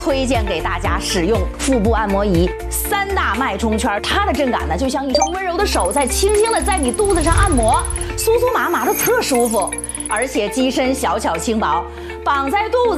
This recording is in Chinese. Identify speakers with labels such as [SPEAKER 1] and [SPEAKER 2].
[SPEAKER 1] 推荐给大家使用腹部按摩仪3大脉冲圈，它的震感呢，就像一双温柔的手在轻轻的在你肚子上按摩，酥酥麻麻的特舒服，而且机身小巧轻薄，绑在肚子。